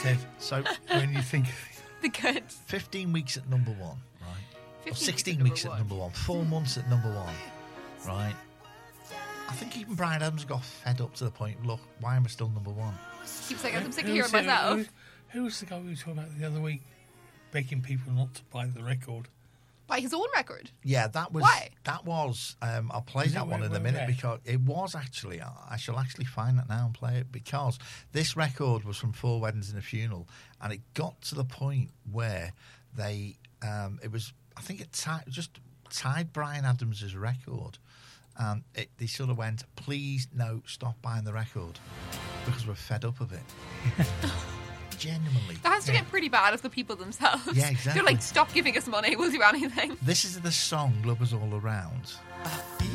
said. So when you think The good. 15 weeks at number one, right? Or 15 16 weeks at number one. 4 months at number one, right? I think even Bryan Adams got fed up to the point, look, why am I still number one? He was like, I'm sick of hearing myself. Who was the guy we were talking about the other week, begging people not to buy the record? By his own record. Yeah, that was. Why? That was. I'll play Is that it one in a minute because it was actually. I shall actually find that now and play it because this record was from 4 Weddings and a Funeral, and it got to the point where they. It was. I think it just tied Bryan Adams' record, and they sort of went, "Please, no, stop buying the record because we're fed up of it." Genuinely. That has to get pretty bad of the people themselves. Yeah, exactly. They're like, stop giving us money, we'll do anything. This is the song "Lovers All Around."